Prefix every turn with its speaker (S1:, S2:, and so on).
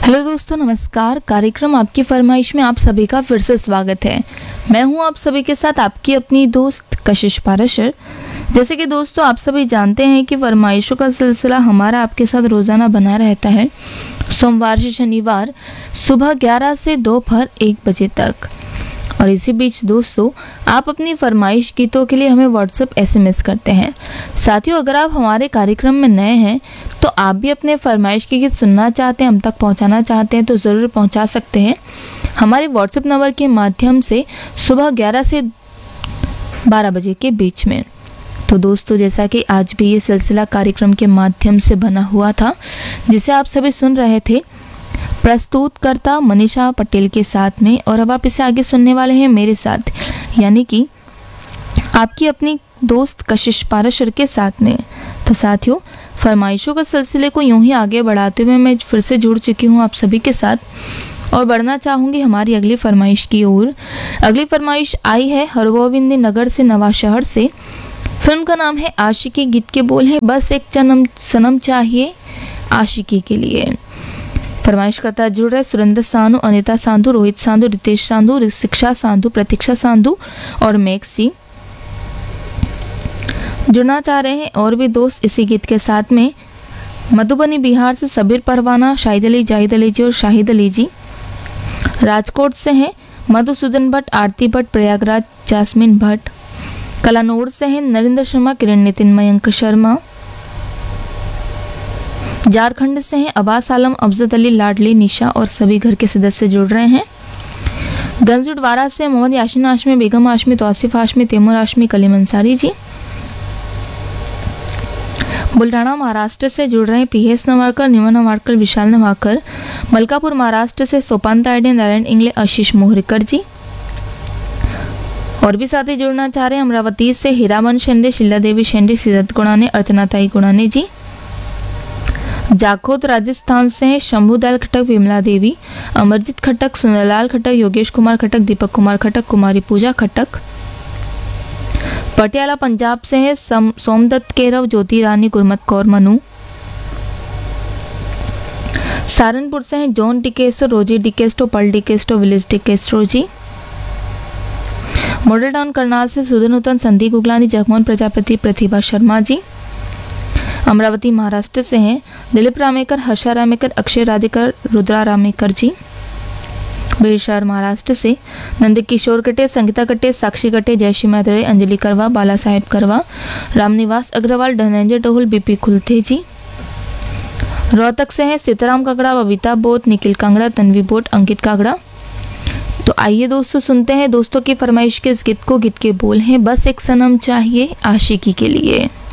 S1: Hello दोस्तों, नमस्कार। कार्यक्रम आपकी फरमाइश में आप सभी का फिर से स्वागत है। मैं हूं आप सभी के साथ आपकी अपनी दोस्त कशिश पाराशर। जैसे कि दोस्तों आप सभी जानते हैं कि फरमाइशों का सिलसिला हमारा आपके साथ रोज़ाना बना रहता है, सोमवार से शनिवार सुबह 11 से दोपहर 1 बजे तक। और इसी बीच दोस्तों आप अपनी फरमाइश गीतों के लिए हमें व्हाट्सएप SMS करते हैं। साथियों, अगर आप हमारे कार्यक्रम में नए हैं तो आप भी अपने फरमाइश के गीत सुनना चाहते हैं, हम तक पहुंचाना चाहते हैं तो ज़रूर पहुंचा सकते हैं हमारे व्हाट्सएप नंबर के माध्यम से सुबह 11 से 12 बजे के बीच में। तो दोस्तों जैसा कि आज भी ये सिलसिला कार्यक्रम के माध्यम से बना हुआ था जिसे आप सभी सुन रहे थे, प्रस्तुतकर्ता मनीषा पटेल के साथ में, और अब आप इसे आगे सुनने वाले हैं मेरे साथ, यानी कि आपकी अपनी दोस्त कशिश पाराशर के साथ में। तो साथियों, फरमाइशों के सिलसिले को यूं ही आगे बढ़ाते हुए मैं फिर से जुड़ चुकी हूं आप सभी के साथ और बढ़ना चाहूँगी हमारी अगली फरमाइश की ओर। अगली फरमाइश आई है हरगोविंद नगर से, नवा शहर से। फिल्म का नाम है आशिकी, गीत के बोल है बस एक सनम चाहिए आशिकी के लिए। फरमाइश करता जुड़ रहे सुरेंद्र सानू, अनिता सांधु, रोहित सांधु, रितेश सांधु, शिक्षा सांधु, प्रतीक्षा सांधु और मैक्सी जुड़ना चाह रहे हैं और भी दोस्त इसी गीत के साथ में। मधुबनी बिहार से सबीर परवाना, शाहिद अली, जाहिद अली जी और शाहिद अली जी। राजकोट से हैं मधुसूदन भट्ट, आरती भट्ट, प्रयागराज जासमीन भट्ट। कलानौर से हैं नरेंद्र शर्मा, किरण नितिन, मयंक शर्मा। झारखंड से हैं अब्बास आलम, अफजद अली, लाडली, निशा और सभी घर के सदस्य जुड़ रहे हैं। गंजुडवारा से मोहम्मद याशीन हाशमी, बेगम हाशमी, तौसीफ हाशमी, तैमूर हाशमी, कलीम अंसारी जी। बुल्ढाना महाराष्ट्र से जुड़ रहे हैं PS नवारकर, न्यूमा नवारकर, विशाल नवाकर। मलकापुर महाराष्ट्र से सोपान तायडे, नारायण इंगले, आशीष मोहरिकर जी। और भी साथी जुड़ना चाह रहे हैं अमरावती से हीरामन शेंडे, शिला देवी शेंडे, सिद्धत गुणाने, अर्चना ताई गुणाने जी। जाखोद राजस्थान से हैं शंभू दयाल खट्टक, विमला देवी, अमरजीत खट्टक, सुंदरलाल खट्टक, योगेश कुमार खट्टक, दीपक कुमार खट्टक, कुमारी पूजा खट्टक। पटियाला पंजाब से हैं सोमदत्त केरव, ज्योति रानी, गुरमत कौर, मनु। सहारनपुर से हैं जॉन डिकेस्टो, रोजी डिकेस्टो, पल डिकेस्टो, विलिस डिकेस्टो जी। मॉडल टाउन करनाल से सुधन नूतन, संदीप गुगलानी, जगमोहन प्रजापति, प्रतिभा शर्मा जी। अमरावती महाराष्ट्र से हैं दिलीप रामेकर, हर्षा रामेकर, अक्षय राधिकर, रुद्रा रामेकर जी। बीरशहर महाराष्ट्र से नंदकिशोर कटे, संगीता कटे, साक्षी कटे, जयश्री मैत्रेय, अंजलि करवा, बाला साहेब करवा, रामनिवास अग्रवाल, धनंजय टोहुल, BP खुलथे जी। रोहतक से हैं सीताराम कांगड़ा, बबीता बोट, निखिल कांगड़ा, तन्वी बोट, अंकित कांगड़ा। तो आइए दोस्तों सुनते हैं दोस्तों की फरमाइश के इस गीत को। गीत के बोल हैं बस एक सनम चाहिए आशिकी के लिए।